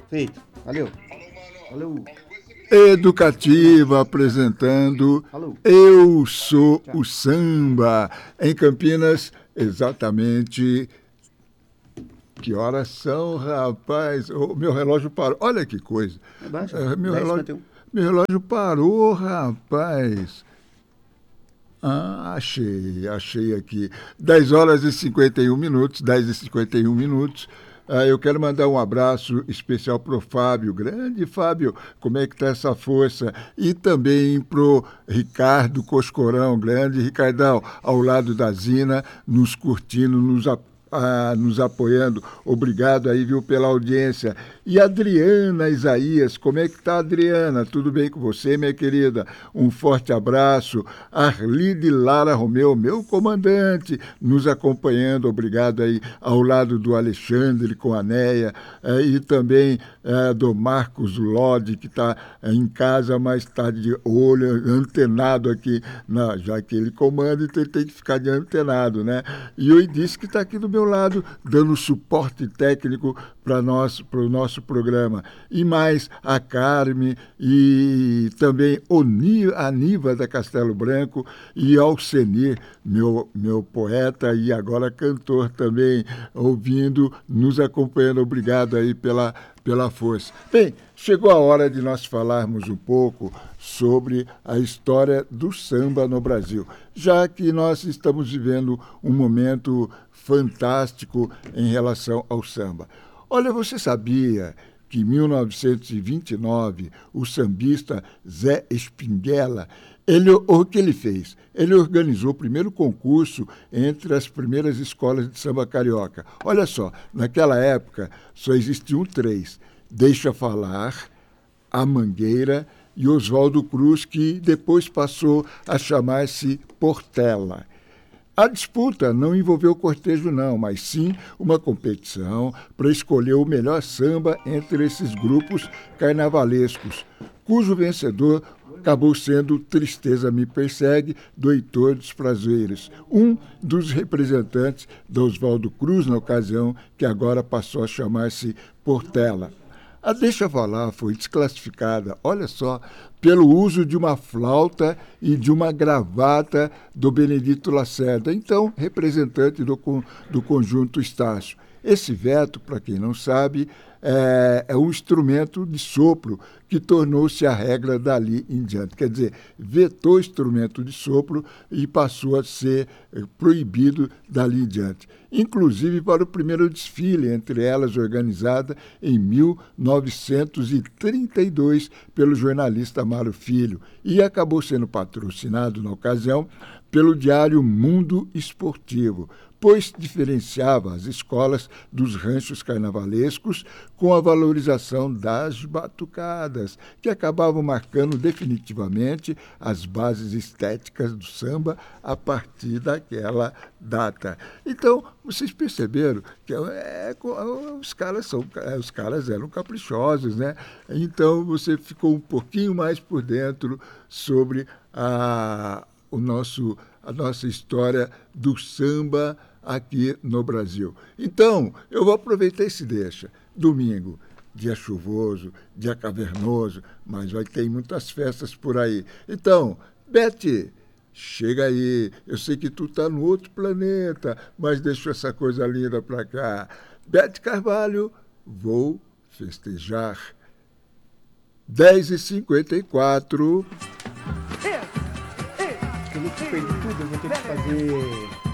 Feito. Valeu. Valeu. Educativa apresentando Alô. Eu Sou o Samba. Em Campinas, exatamente. Que horas são, rapaz? O meu relógio parou. Olha que coisa. Baixa. Meu 10h51. meu relógio parou, rapaz. Achei aqui. 10 horas e 51 minutos, 10 e 51 minutos. Eu quero mandar um abraço especial para o Fábio. Grande Fábio, como é que está essa força? E também para o Ricardo Coscorão, grande Ricardão, ao lado da Zina, nos curtindo, nos apoiando. Obrigado aí, viu, pela audiência. E Adriana Isaías, como é que tá, Adriana? Tudo bem com você, minha querida? Um forte abraço. Arlide Lara Romeu, meu comandante, nos acompanhando. Obrigado aí ao lado do Alexandre com a Neia e também do Marcos Lodi, que está em casa, mas está de olho, antenado aqui, já que ele comanda, então ele tem que ficar de antenado, né? E eu disse que está aqui do meu lado, dando suporte técnico para o nosso programa. E mais a Carme e também a Niva da Castelo Branco e Alcenir, meu poeta e agora cantor também, ouvindo, nos acompanhando. Obrigado aí pela força. Bem, chegou a hora de nós falarmos um pouco sobre a história do samba no Brasil, já que nós estamos vivendo um momento fantástico em relação ao samba. Olha, você sabia que em 1929 o sambista Zé Espinguela, o que ele fez? Ele organizou o primeiro concurso entre as primeiras escolas de samba carioca. Olha só, naquela época só existiam 3, Deixa Falar, A Mangueira e Oswaldo Cruz, que depois passou a chamar-se Portela. A disputa não envolveu cortejo, não, mas sim uma competição para escolher o melhor samba entre esses grupos carnavalescos, cujo vencedor acabou sendo Tristeza Me Persegue, do Heitor dos Prazeres, um dos representantes do Oswaldo Cruz na ocasião, que agora passou a chamar-se Portela. A Deixa Falar foi desclassificada, olha só, pelo uso de uma flauta e de uma gravata do Benedito Lacerda, então representante do conjunto Estácio. Esse veto, para quem não sabe, é um instrumento de sopro que tornou-se a regra dali em diante. Quer dizer, vetou o instrumento de sopro e passou a ser proibido dali em diante. Inclusive para o primeiro desfile, entre elas organizada em 1932 pelo jornalista Amaro Filho, e acabou sendo patrocinado, na ocasião, pelo diário Mundo Esportivo, pois diferenciava as escolas dos ranchos carnavalescos com a valorização das batucadas, que acabavam marcando definitivamente as bases estéticas do samba a partir daquela data. Então, vocês perceberam que os caras eram caprichosos, né? Então, você ficou um pouquinho mais por dentro sobre a nossa história do samba aqui no Brasil. Então, eu vou aproveitar esse deixa. Domingo, dia chuvoso, dia cavernoso, mas vai ter muitas festas por aí. Então, Bete, chega aí. Eu sei que tu tá no outro planeta, mas deixa essa coisa linda pra cá. Bete Carvalho, vou festejar. 10h54. Eu não perdi tudo, eu vou ter que fazer